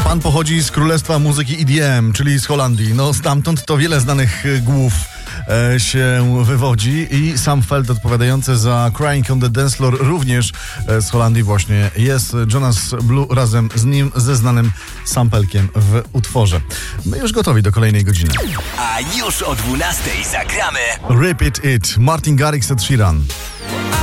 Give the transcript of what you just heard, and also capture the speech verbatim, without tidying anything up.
pan pochodzi z królestwa muzyki E D M, czyli z Holandii. No stamtąd to wiele znanych głów e, się wywodzi i Sam Feld, odpowiadający za Crying on the Dance Floor, również e, z Holandii właśnie jest. Jonas Blue razem z nim, ze znanym sampelkiem w utworze. My już gotowi do kolejnej godziny. A już o dwunastej zagramy Repeat It, Martin Garrix, Ed Sheeran.